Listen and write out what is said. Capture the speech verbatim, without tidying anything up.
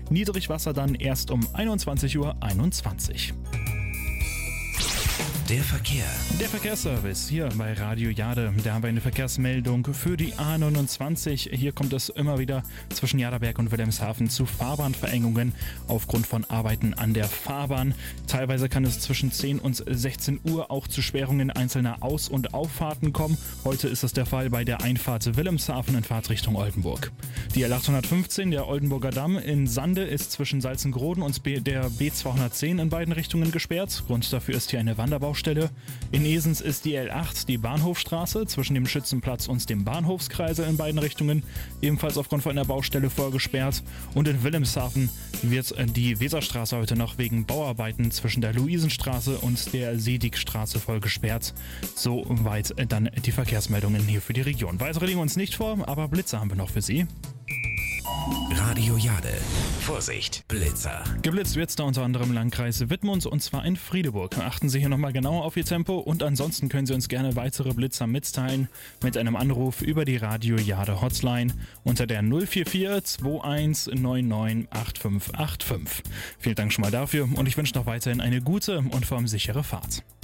Niedrigwasser dann erst um einundzwanzig Uhr einundzwanzig. Der Verkehr. Der Verkehrsservice hier bei Radio Jade. Da haben wir eine Verkehrsmeldung für die A neunundzwanzig. Hier kommt es immer wieder zwischen Jaderberg und Wilhelmshaven zu Fahrbahnverengungen aufgrund von Arbeiten an der Fahrbahn. Teilweise kann es zwischen zehn und sechzehn Uhr auch zu Sperrungen einzelner Aus- und Auffahrten kommen. Heute ist es der Fall bei der Einfahrt Wilhelmshaven in Fahrtrichtung Oldenburg. Die L achthundertfünfzehn, der Oldenburger Damm in Sande, ist zwischen Salzengroden und der B zweihundertzehn in beiden Richtungen gesperrt. Grund dafür ist hier eine Wanderbaustelle. In Esens ist die L acht, die Bahnhofstraße, zwischen dem Schützenplatz und dem Bahnhofskreisel in beiden Richtungen, ebenfalls aufgrund von einer Baustelle vorgesperrt. Und in Wilhelmshaven wird die Weserstraße heute noch wegen Bauarbeiten zwischen der Luisenstraße und der Sedigstraße voll gesperrt. Soweit dann die Verkehrsmeldungen hier für die Region. Weitere liegen uns nicht vor, aber Blitze haben wir noch für Sie. Radio Jade. Vorsicht, Blitzer. Geblitzt wird's da unter anderem im Landkreis Wittmund und zwar in Friedeburg. Achten Sie hier nochmal genauer auf Ihr Tempo und ansonsten können Sie uns gerne weitere Blitzer mitteilen mit einem Anruf über die Radio Jade Hotline unter der null vier vier zwei eins neun neun acht fünf acht fünf. Vielen Dank schon mal dafür und ich wünsche noch weiterhin eine gute und vor allem sichere Fahrt.